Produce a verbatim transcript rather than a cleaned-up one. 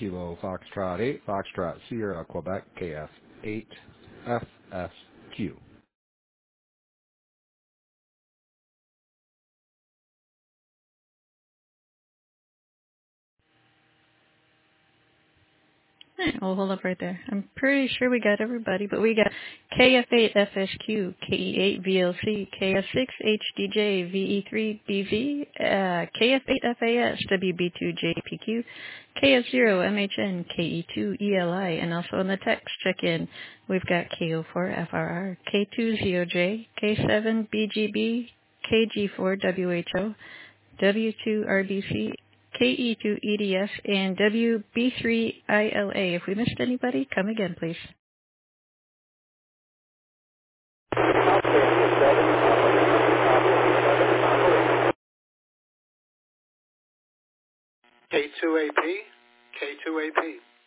Kilo Foxtrot eight, Foxtrot Sierra, Quebec, K F eight F S Q. All right, we'll hold up right there. I'm pretty sure we got everybody, but we got K F eight F S Q, K E eight V L C, K F six H D J, V E three B V, uh, K F eight F A S, W B two J P Q, K F zero M H N, K E two E L I, and also in the text check-in, we've got K O four F R R, K two Z O J, K seven B G B, K G four W H O, W two R B C, K E two E D S, and W B three I L A. If we missed anybody, come again, please. K two A P, K two A P.